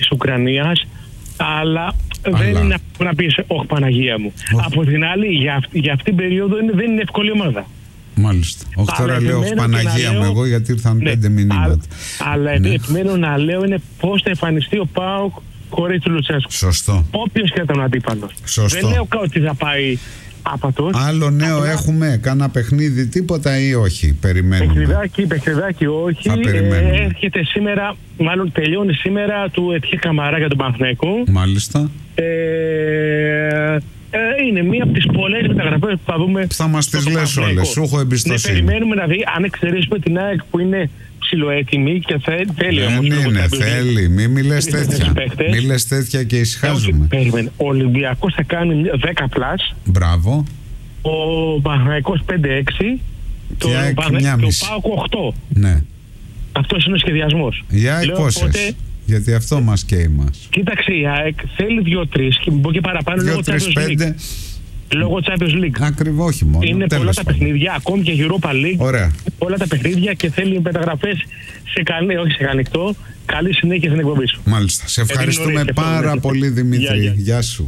της Ουκρανίας, αλλά δεν είναι να πεις όχι Παναγία μου. Από την άλλη, για αυτήν την περίοδο δεν είναι εύκολη ομάδα. Μάλιστα. Όχι τώρα λέω Παναγία μου εγώ, γιατί ήρθαν 5 μηνύματα. Αλλά επιμένω να λέω είναι πώς θα εμφανιστεί ο ΠΑΟΚ χωρίς του Λουτσέσκου. Σωστό. Όποιος και ήταν ο αντίπαλος. Σωστό. Δεν λέω ότι θα πάει άπατος. Άλλο νέο έχουμε, κάνα παιχνίδι, τίποτα ή όχι? Περιμένουμε. Παιχνιδάκι όχι. Έρχεται σήμερα, μάλλον τελειώνει σήμερα του Ετιέ Καμαρά για τον Παναθηναϊκό. Μάλιστα. Είναι μία από τις πολλές μεταγραφές που θα δούμε. Θα μας τις λες όλες, σου έχω εμπιστοσύνη. Περιμένουμε να δει, αν εξαιρέσουμε την ΑΕΚ που είναι ψιλοέτοιμη και θέλει όμως. Δεν είναι, θέλει. Μη λες τέτοια. Μη λες τέτοια και ησυχάζουμε. Περίμενε. Ο Ολυμπιακός θα κάνει 10 πλάς. Μπράβο. Ο Παναθηναϊκός 5-6. Και ο ΠΑΟΚ 8. Ναι. Αυτός είναι ο σχεδιασμός. Η ΑΕΚ πόσες? Γιατί αυτό μας καίει μας. Κοίταξε, η ΑΕΚ θέλει 2-3 και μπορεί και παραπάνω λόγω Champions League. Λόγω Champions League. Ακριβώς, όχι μόνο. Είναι πολλά τα παιχνίδια, ακόμη και Europa League. Ωραία. Όλα τα παιχνίδια και θέλει μεταγραφές όχι σε ανοιχτό. Καλή συνέχεια στην εκπομπή σου. Μάλιστα. Σε ευχαριστούμε πάρα πολύ, Δημήτρη. Γεια σου.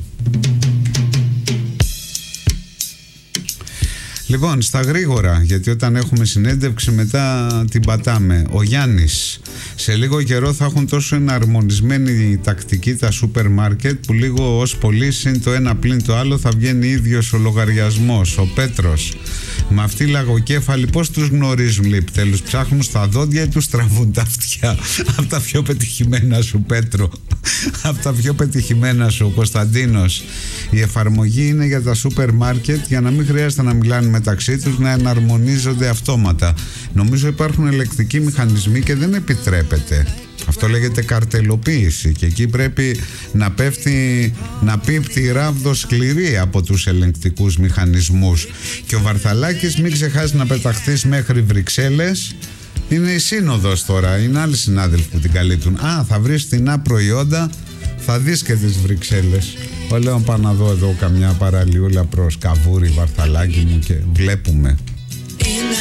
Λοιπόν, στα γρήγορα, γιατί όταν έχουμε συνέντευξη μετά την πατάμε. Ο Γιάννης, σε λίγο καιρό θα έχουν τόσο εναρμονισμένη τακτική τα σούπερ μάρκετ που λίγο ως πολύ συν το ένα πλην το άλλο θα βγαίνει ίδιος ο λογαριασμός. Ο Πέτρος, με αυτοί οι λαγοκέφαλοι πώς τους γνωρίζουν, λέει, επιτέλους ψάχνουν στα δόντια ή τους τραβούν τα αυτιά? Από τα πιο πετυχημένα σου, Πέτρο. Από τα πιο πετυχημένα σου. Ο Κωνσταντίνος, η εφαρμογή είναι για τα σούπερ μάρκετ για να μην χρειάζεται να μιλάνε μεταξύ τους, να εναρμονίζονται αυτόματα. Νομίζω υπάρχουν ελεκτικοί μηχανισμοί και δεν επιτρέπεται. Αυτό λέγεται καρτελοποίηση και εκεί πρέπει να πίπτει η ράβδο σκληρή από τους ελεγκτικούς μηχανισμούς. Και ο Βαρθαλάκης, μην ξεχάσει να πεταχθείς μέχρι Βρυξέλλες. Είναι η σύνοδος τώρα, είναι άλλοι συνάδελφοι που την καλύπτουν. Θα βρεις φθηνά προϊόντα, θα δεις και τις Βρυξέλλες. Λέω πάω να δω εδώ καμιά παραλιούλα προς Καβούρη, Βαρθαλάκη μου, και βλέπουμε.